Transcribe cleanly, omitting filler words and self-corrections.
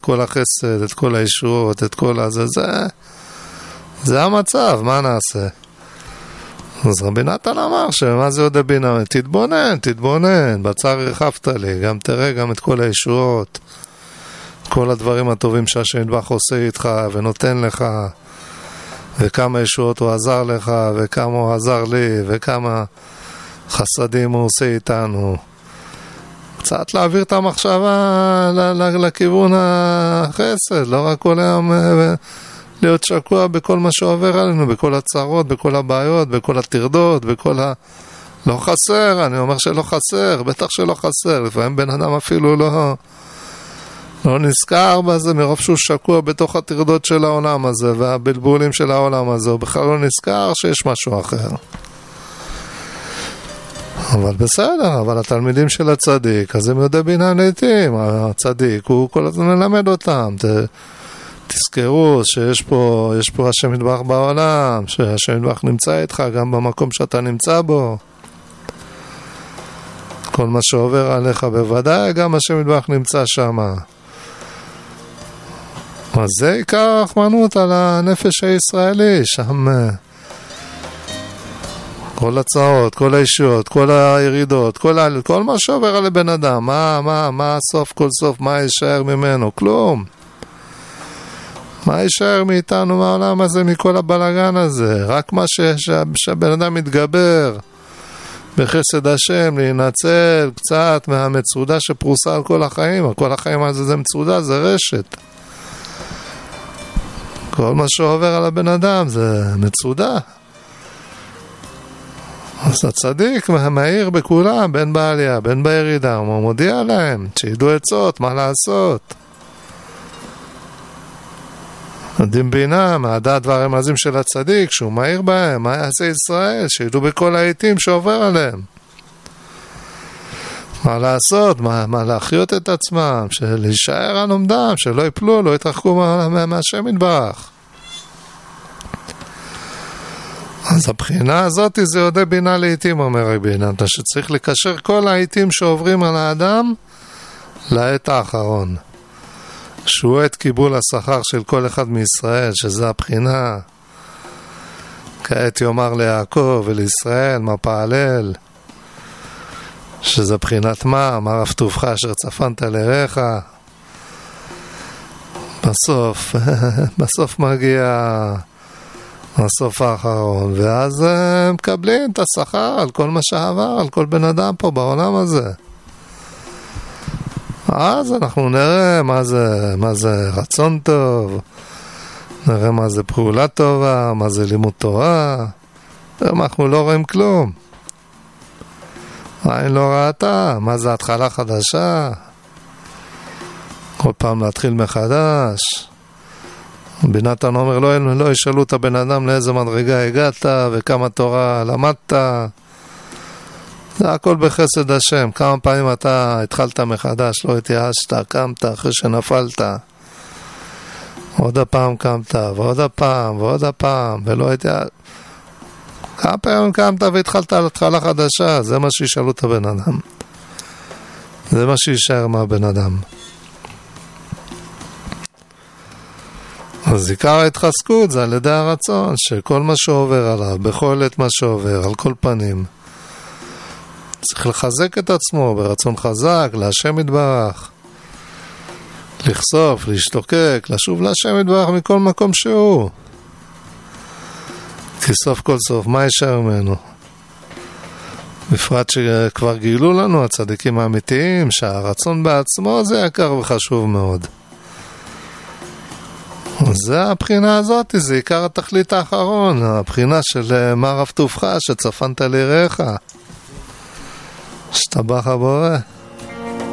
כל החסד, את כל הישועות, את כל הזה, זה המצב, מה נעשה? אז רבי נתן אמר שמה זה עוד הבינה? תתבונן, בצער הרחבת לי, גם תראה גם את כל הישועות, כל הדברים הטובים שהשם יתברך עושה איתך ונותן לך, וכמה ישועות הוא עזר לך, וכמה הוא עזר לי, וכמה חסדים הוא עושה איתנו. קצת להעביר את המחשבה לכיוון החסד, לא רק כל היום להיות שקוע בכל מה שעובר עלינו, בכל הצרות, בכל הבעיות, בכל התרדות, לא חסר, אני אומר שלא חסר, בטח שלא חסר, לפעמים בן אדם אפילו לא נזכר בזה, מרוב שהוא שקוע בתוך התרדות של העולם הזה, והבלבולים של העולם הזה, הוא בכלל לא נזכר שיש משהו אחר. אבל בסדר, אבל התלמידים של הצדיק, אז הם יודעים בינה לעתים, הצדיק, הוא כל הזמן מלמד אותם, תזכרו שיש פה השם יתברך בעולם, שהשם יתברך נמצא איתך גם במקום שאתה נמצא בו. כל מה שעובר עליך בוודאי, גם השם יתברך נמצא שם. אז זה עיקר הרחמנות על הנפש הישראלי, שם כל הצעות, כל הישויות, כל הירידות, כל מה שעובר על בן אדם, מה הסוף כל סוף, מה יישאר ממנו? כלום. מה יישאר מאיתנו מהעולם הזה, מכל הבלגן הזה? רק מה שהבן אדם מתגבר בחסד השם, להינצל קצת מהמצודה שפרוסה על כל החיים. כל החיים הזה זה מצודה, זה רשת. כל מה שעובר על הבן אדם זה מצודה. אז הצדיק מהיר בכולם, בין בעלייה, בין בירידה, הוא מודיע להם, שידעו עצות, מה לעשות. יודעים בינה, מהדעת והרמזים של הצדיק, שהוא מהיר בהם, מה יעשה ישראל, שידעו בכל העיתים שעובר עליהם. מה לעשות, מה להחיות את עצמם, להישאר על עומדם, שלא יפלו, לא יתרחקו מהשם יתברך. אז הבחינה הזאת זה יודע בינה לעיתים, אומר רבי נתן, שצריך לקשר כל העיתים שעוברים על האדם לעת האחרון. שהוא עת קיבול השכר של כל אחד מישראל, שזה הבחינה. כעת יאמר ליעקב ולישראל מה פעלל, שזה בחינת מה רב טובך אשר צפנת לרעך. בסוף מגיע הסוף האחרון, ואז מקבלים את השכר על כל מה שעבר, על כל בן אדם פה בעולם הזה. אז אנחנו נראה מה זה רצון טוב, נראה מה זה פעולה טובה, מה זה לימוד תורה. אנחנו לא רואים כלום. עין לא ראתה, מה זה התחלה חדשה? כל פעם להתחיל מחדש. רבי נתן אומר, לא ישאלו את הבן אדם לאיזה מדרגה הגעת וכמה תורה למדת. זה הכל בחסד השם. כמה פעמים אתה התחלת מחדש, לא התייאשת, קמת אחרי שנפלת. עוד הפעם קמת, ועוד הפעם, ועוד הפעם, ולא התייאשת. כמה פעמים קמת והתחלת על התחלה חדשה, זה מה שישאלו את הבן אדם. זה מה שישאר מהבן אדם. אז עיקר ההתחזקות זה על ידי הרצון, שכל מה שעובר עליו, בכל עת מה שעובר, על כל פנים, צריך לחזק את עצמו ברצון חזק, להשם יתברך, לחשוף, להשתוקק, לשוב להשם יתברך מכל מקום שהוא. כי סוף כל סוף, מה יישאר ממנו? בפרט שכבר גילו לנו הצדיקים האמיתיים, שהרצון בעצמו זה יקר וחשוב מאוד. זה הבחינה הזאת, זה עיקר התכלית האחרון, הבחינה של מה רב טובך שצפנת לרעך. שתבח הבורא.